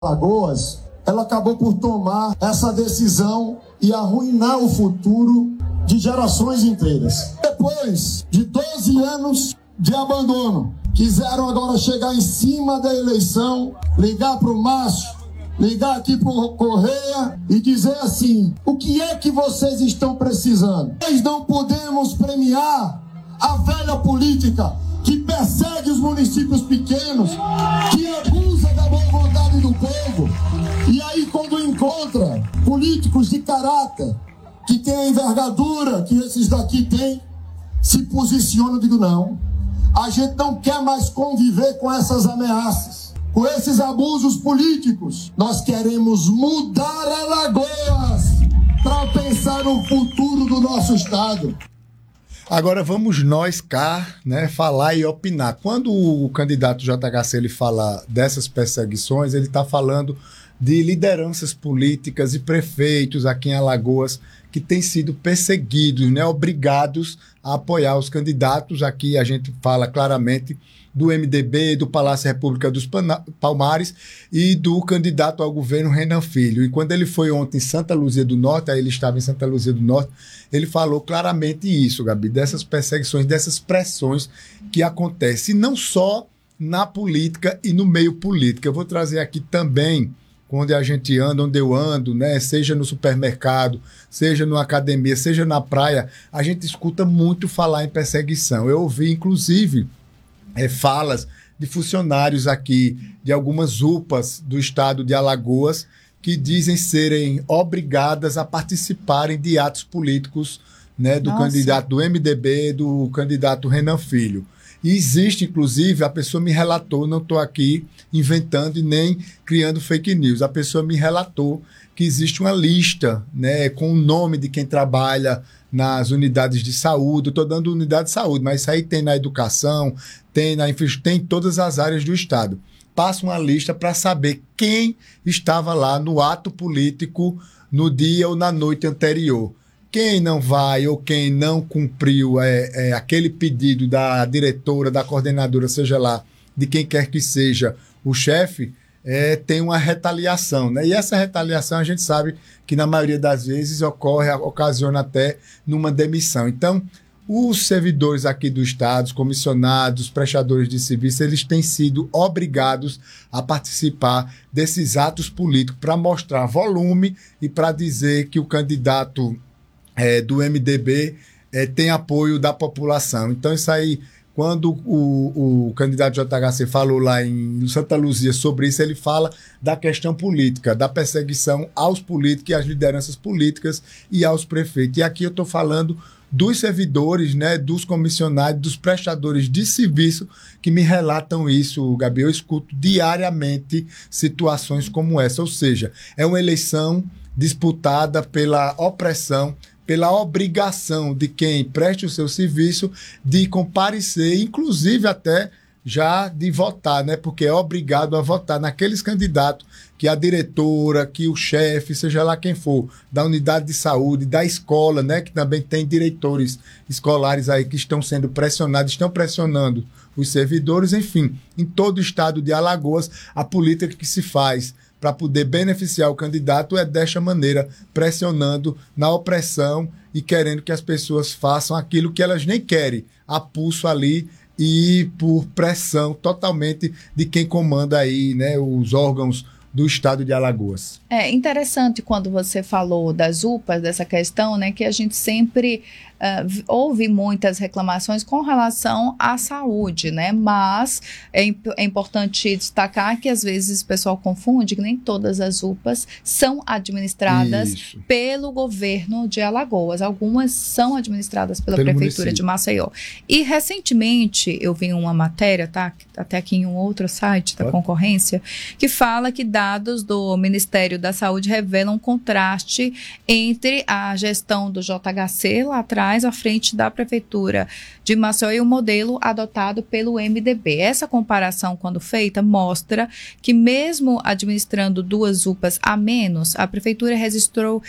Alagoas, ela acabou por tomar essa decisão e arruinar o futuro de gerações inteiras. Depois de 12 anos de abandono, quiseram agora chegar em cima da eleição, ligar para o Márcio, ligar aqui para o Correia e dizer assim: o que é que vocês estão precisando? Nós não podemos premiar a velha política que persegue os municípios pequenos, que abusa da boa vontade do povo. E aí, quando encontra políticos de caráter, que tem a envergadura que esses daqui têm, se posicionam e digo: não, a gente não quer mais conviver com essas ameaças, com esses abusos políticos. Nós queremos mudar Alagoas para pensar no futuro do nosso estado. Agora vamos nós cá, né, falar e opinar. Quando o candidato JHC ele fala dessas perseguições, ele está falando de lideranças políticas e prefeitos aqui em Alagoas que têm sido perseguidos, né, obrigados a apoiar os candidatos. Aqui a gente fala claramente do MDB, do Palácio República dos Palmares e do candidato ao governo Renan Filho. E quando ele foi ontem em Santa Luzia do Norte, aí ele estava em Santa Luzia do Norte, ele falou claramente isso, Gabi, dessas perseguições, dessas pressões que acontecem, não só na política e no meio político. Eu vou trazer aqui também, onde a gente anda, onde eu ando, né? Seja no supermercado, seja numa academia, seja na praia, a gente escuta muito falar em perseguição. Eu ouvi, inclusive, falas de funcionários aqui de algumas UPAs do estado de Alagoas que dizem serem obrigadas a participarem de atos políticos, né, do candidato do MDB, do candidato Renan Filho. E existe, inclusive, a pessoa me relatou, não estou aqui inventando e nem criando fake news, a pessoa me relatou que existe uma lista, né, com o nome de quem trabalha nas unidades de saúde. Estou dando unidade de saúde, mas isso aí tem na educação, tem na infraestrutura, tem em todas as áreas do estado. Passa uma lista para saber quem estava lá no ato político no dia ou na noite anterior. Quem não vai ou quem não cumpriu aquele pedido da diretora, da coordenadora, seja lá, de quem quer que seja o chefe, tem uma retaliação, né? E essa retaliação a gente sabe que na maioria das vezes ocasiona até numa demissão. Então, os servidores aqui do estado, os comissionados, prestadores de serviço, eles têm sido obrigados a participar desses atos políticos para mostrar volume e para dizer que o candidato do MDB tem apoio da população. Então, isso aí, quando o candidato JHC falou lá em Santa Luzia sobre isso, ele fala da questão política, da perseguição aos políticos e às lideranças políticas e aos prefeitos. E aqui eu estou falando dos servidores, né, dos comissionados, dos prestadores de serviço que me relatam isso, Gabi. Eu escuto diariamente situações como essa, ou seja, é uma eleição disputada pela opressão, pela obrigação de quem preste o seu serviço de comparecer, inclusive até já de votar, né? Porque é obrigado a votar naqueles candidatos que a diretora, que o chefe, seja lá quem for, da unidade de saúde, da escola, né? Que também tem diretores escolares aí que estão sendo pressionados, estão pressionando os servidores, enfim, em todo o estado de Alagoas, a política que se faz para poder beneficiar o candidato é desta maneira, pressionando na opressão e querendo que as pessoas façam aquilo que elas nem querem, a pulso ali e por pressão totalmente de quem comanda aí, né, os órgãos do estado de Alagoas. É interessante quando você falou das UPAs, dessa questão, né, que a gente sempre ouve muitas reclamações com relação à saúde, né, mas é importante destacar que às vezes o pessoal confunde que nem todas as UPAs são administradas pelo governo de Alagoas, algumas são administradas pela Prefeitura município de Maceió. E recentemente eu vi uma matéria, tá, até aqui em um outro site da concorrência, que fala que dados do Ministério da Saúde revelam um contraste entre a gestão do JHC lá atrás mais à frente da Prefeitura de Maceió e o modelo adotado pelo MDB. Essa comparação, quando feita, mostra que mesmo administrando 2 UPAs a menos, a Prefeitura registrou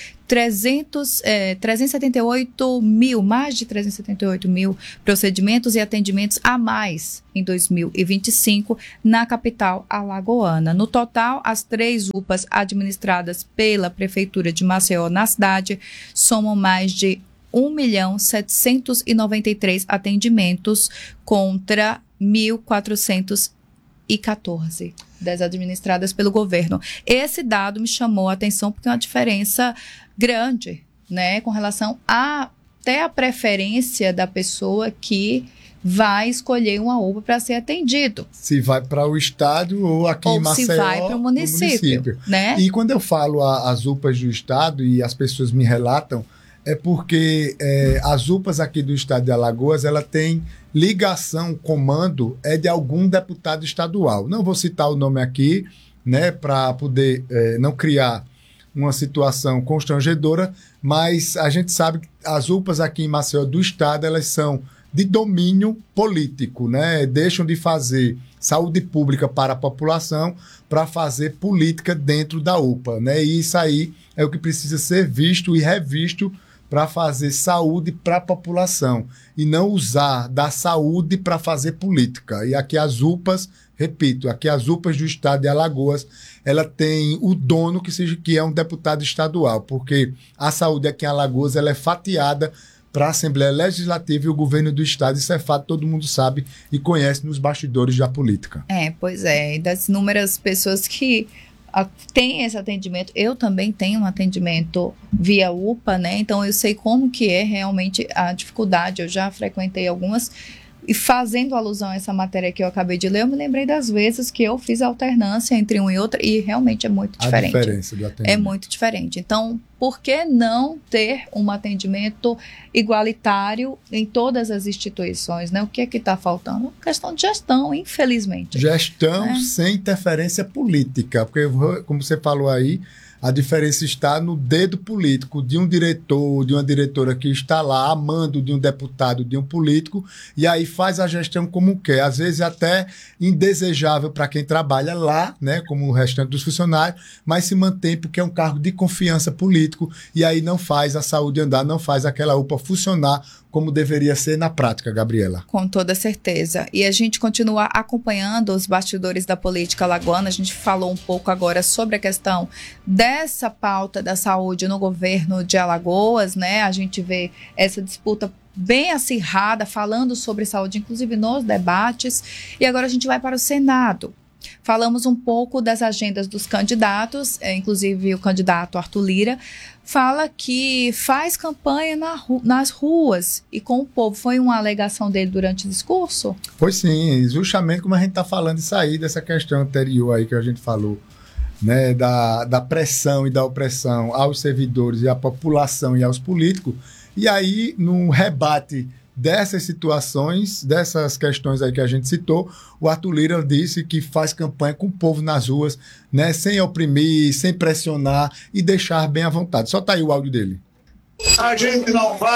378 mil, mais de 378 mil procedimentos e atendimentos a mais em 2025 na capital alagoana. No total, as 3 UPAs administradas pela Prefeitura de Maceió na cidade somam mais de 1.793 atendimentos contra 1.414 das administradas pelo governo. Esse dado me chamou a atenção porque é uma diferença grande, né, com relação até a preferência da pessoa que vai escolher uma UPA para ser atendido. Se vai para o estado ou aqui em Maceió. Ou se vai para o município. Né? E quando eu falo as UPAs do estado e as pessoas me relatam, é porque as UPAs aqui do estado de Alagoas, ela tem ligação, comando, de algum deputado estadual. Não vou citar o nome aqui, né, para poder não criar uma situação constrangedora, mas a gente sabe que as UPAs aqui em Maceió do estado, elas são de domínio político, né? Deixam de fazer saúde pública para a população para fazer política dentro da UPA, né? E isso aí é o que precisa ser visto e revisto para fazer saúde para a população e não usar da saúde para fazer política. E aqui as UPAs, repito, aqui as UPAs do estado de Alagoas, ela tem o dono que é um deputado estadual, porque a saúde aqui em Alagoas ela é fatiada para a Assembleia Legislativa e o governo do estado. Isso é fato, todo mundo sabe e conhece nos bastidores da política. Pois é, e das inúmeras pessoas que têm esse atendimento, eu também tenho um atendimento via UPA, né? Então eu sei como que é realmente a dificuldade, eu já frequentei algumas. E fazendo alusão a essa matéria que eu acabei de ler, eu me lembrei das vezes que eu fiz alternância entre um e outro e realmente é muito diferente. A diferença do atendimento. É muito diferente. Então, por que não ter um atendimento igualitário em todas as instituições, né? O que é que está faltando? Questão de gestão, infelizmente. Gestão, né? Sem interferência política, porque, como você falou aí, a diferença está no dedo político de um diretor, de uma diretora que está lá, a mando de um deputado, de um político, e aí faz a gestão como quer. Às vezes até indesejável para quem trabalha lá, né, como o restante dos funcionários, mas se mantém porque é um cargo de confiança político, e aí não faz a saúde andar, não faz aquela UPA funcionar como deveria ser na prática, Gabriela. Com toda certeza. E a gente continua acompanhando os bastidores da política alagoana. A gente falou um pouco agora sobre a questão dessa pauta da saúde no governo de Alagoas, né? A gente vê essa disputa bem acirrada, falando sobre saúde, inclusive nos debates. E agora a gente vai para o Senado. Falamos um pouco das agendas dos candidatos, inclusive o candidato Arthur Lira fala que faz campanha nas ruas e com o povo. Foi uma alegação dele durante o discurso? Foi sim, justamente como a gente está falando isso aí, dessa questão anterior aí que a gente falou, né, da pressão e da opressão aos servidores e à população e aos políticos. E aí, num rebate dessas situações, dessas questões aí que a gente citou, o Arthur Lira disse que faz campanha com o povo nas ruas, né, sem oprimir, sem pressionar e deixar bem à vontade. Só tá aí o áudio dele. A gente não vai